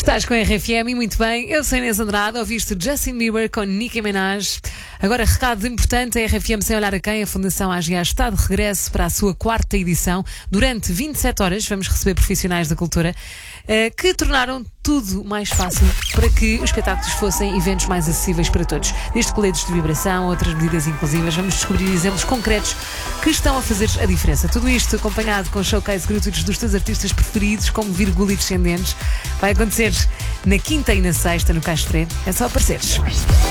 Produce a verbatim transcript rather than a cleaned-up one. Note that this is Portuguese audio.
Estás com a R F M e muito bem, eu sou Inês Andrade, ouviste Justin Bieber com Nicki Minaj. Agora, recado importante, a R F M Sem Olhar a Quem, a Fundação A G A está de regresso para a sua quarta edição. Durante vinte e sete horas vamos receber profissionais da cultura uh, que tornaram tudo mais fácil para que os espetáculos fossem eventos mais acessíveis para todos. Desde coletes de vibração, outras medidas inclusivas, vamos descobrir exemplos concretos que estão a fazer a diferença. Tudo isto acompanhado com showcase gratuitos dos teus artistas preferidos, como Vírgula e Descendentes. Vai acontecer na quinta e na sexta no Castré. É só apareceres.